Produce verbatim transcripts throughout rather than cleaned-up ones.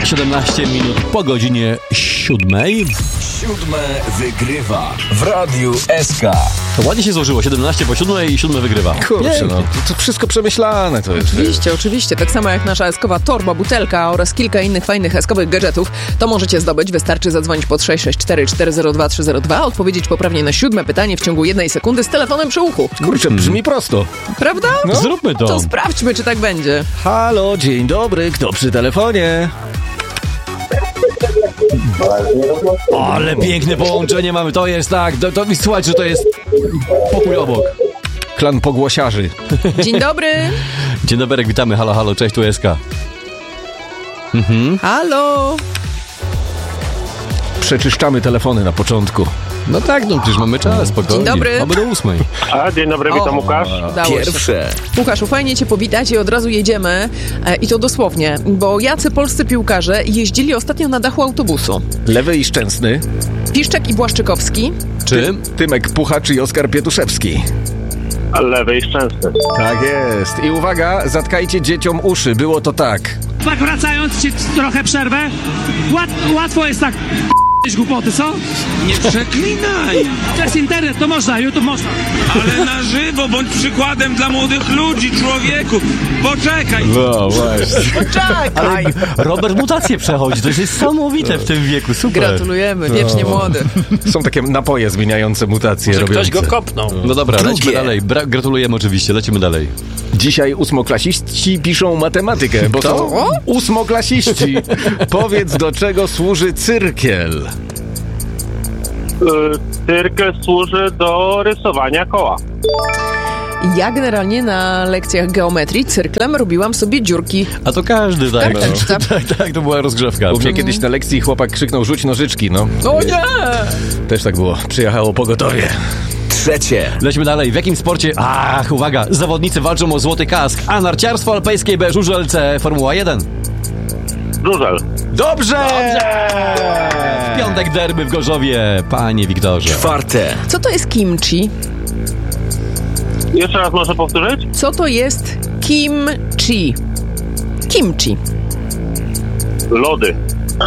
siedemnaście minut po godzinie siódmej. Siódme wygrywa w Radiu S K. To ładnie się złożyło, siedemnaście po siódmej i siódme wygrywa. Kurczę, no, to, to wszystko przemyślane to jest. Oczywiście, wiesz. oczywiście. Tak samo jak nasza eskowa torba, butelka oraz kilka innych fajnych eskowych gadżetów, to możecie zdobyć. Wystarczy zadzwonić pod sześć sześć cztery cztery zero dwa trzy zero dwa, odpowiedzieć poprawnie na siódme pytanie w ciągu jednej sekundy z telefonem przy uchu. Kurczę, brzmi prosto. Prawda? No. Zróbmy to. To sprawdźmy, czy tak będzie. Halo, dzień dobry, kto przy telefonie? Ale piękne połączenie mamy, to jest tak, to, to słuchajcie, że to jest pokój obok. Klan pogłosiarzy. Dzień dobry. Dzień dobry, witamy, halo, halo, cześć, tu S K. Mhm. Halo. Przeczyszczamy telefony na początku. No tak, no przecież mamy czas, spokojnie. Dzień dobry. Oby do ósmej. A, dzień dobry, witam, O, Łukasz. Udało się. Pierwsze. Łukaszu, fajnie cię powitać i od razu jedziemy. E, I to dosłownie, bo jacy polscy piłkarze jeździli ostatnio na dachu autobusu? Lewy i Szczęsny, Piszczek i Błaszczykowski. Czy? Tymek Puchacz i Oskar Pietuszewski. Lewy i szczęsny. Tak jest. I uwaga, zatkajcie dzieciom uszy, było to tak. Tak wracając ci trochę przerwę, łat, łatwo jest tak głupoty, co? Nie przeklinaj! To jest internet, to można, YouTube można. Ale na żywo, bądź przykładem dla młodych ludzi, człowieku! Poczekaj! No właśnie. Ale Robert mutację przechodzi, to jest niesamowite w tym wieku, super. Gratulujemy, wiecznie młody. Są takie napoje zmieniające mutacje Że robiące. ktoś go kopnął. No dobra, Drugie. lećmy dalej. Bra- gratulujemy oczywiście, lecimy dalej. Dzisiaj ósmoklasiści piszą matematykę, bo Co? są ósmoklasiści. Powiedz, do czego służy cyrkiel? Y, Cyrkel służy do rysowania koła. Ja generalnie na lekcjach geometrii cyrklem robiłam sobie dziurki. A to każdy, tak. Tak, tak, tak. tak, tak, to była rozgrzewka. U mnie kiedyś na lekcji chłopak krzyknął rzuć nożyczki, no. O nie! Też tak było. Przyjechało pogotowie. Trzecie. Lećmy dalej. W jakim sporcie... Ach, uwaga, zawodnicy walczą o złoty kask. A narciarstwo alpejskie, B, żużel, C, Formuła jeden. Żużel. Dobrze! W piątek derby w Gorzowie, panie Wiktorze. Czwarte. Co to jest kimchi? Jeszcze raz może powtórzyć? Co to jest kimchi? Kimchi. Lody.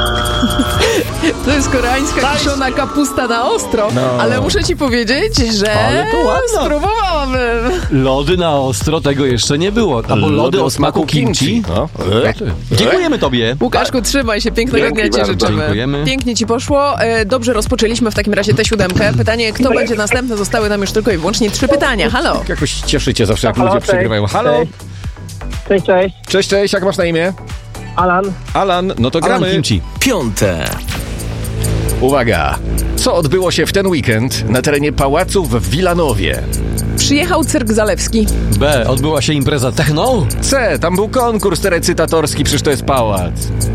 To jest koreańska kiszona kapusta na ostro, No. ale muszę ci powiedzieć, że Ale to ładno. spróbowałabym. Lody na ostro, tego jeszcze nie było. Albo lody o smaku kimchi. No. Dziękujemy tobie. Łukaszku, trzymaj się, pięknego Dzięki dnia ci bardzo. życzymy. Dziękujemy. Pięknie ci poszło. E, Dobrze rozpoczęliśmy w takim razie tę siódemkę. Pytanie, kto będzie następny? Zostały nam już tylko i wyłącznie trzy pytania. Halo. Jakoś cieszycie zawsze, jak Halo, ludzie cześć. przegrywają. Halo? Cześć. Cześć, cześć. Cześć, cześć, jak masz na imię? Alan. Alan, no to Alan gramy. Kimchi. Piąte. Uwaga. Co odbyło się w ten weekend na terenie pałacu w Wilanowie? Przyjechał cyrk Zalewski. B, odbyła się impreza techno. C, tam był konkurs recytatorski, przecież to jest pałac.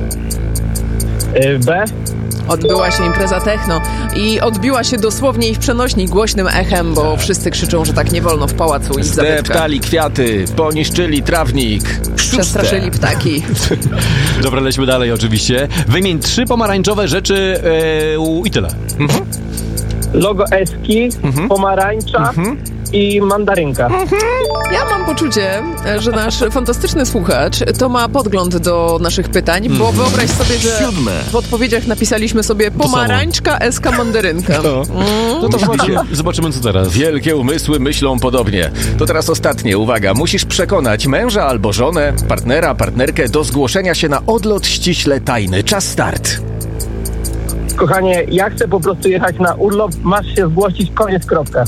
Y, B. Odbyła się impreza techno i odbiła się dosłownie i w przenośni głośnym echem, bo wszyscy krzyczą, że tak nie wolno w pałacu i zabytkach. Zdeptali kwiaty, poniszczyli trawnik. Przestraszyli ptaki. Dobra, lećmy dalej oczywiście. Wymień trzy pomarańczowe rzeczy yy, i tyle. Logo Eski, pomarańcza i mandarynka. Ja mam poczucie, że nasz fantastyczny słuchacz to ma podgląd do naszych pytań, bo wyobraź sobie, że Siódme. w odpowiedziach napisaliśmy sobie pomarańczka, eska, mandarynka. No, No to zobaczymy, zobaczymy co teraz. Wielkie umysły myślą podobnie. To teraz ostatnie, uwaga. Musisz przekonać męża albo żonę, partnera, partnerkę do zgłoszenia się na odlot ściśle tajny. Czas start. Kochanie, ja chcę po prostu jechać na urlop, masz się zgłosić, koniec, kropka.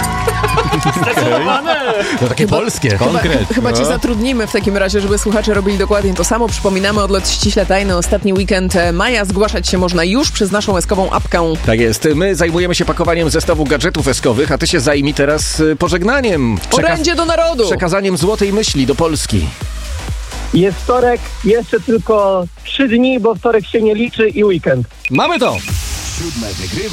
To takie polskie. Chyba, Konkret. chyba cię zatrudnimy w takim razie, żeby słuchacze robili dokładnie to samo. Przypominamy, odlot ściśle tajny, ostatni weekend maja. Zgłaszać się można już przez naszą eskową apkę. Tak jest. My zajmujemy się pakowaniem zestawu gadżetów eskowych, a ty się zajmij teraz y, pożegnaniem. Orędzie do narodu! Przekazaniem złotej myśli do Polski. Jest wtorek, jeszcze tylko trzy dni, bo wtorek się nie liczy i weekend. Mamy to! Siódme wygrywa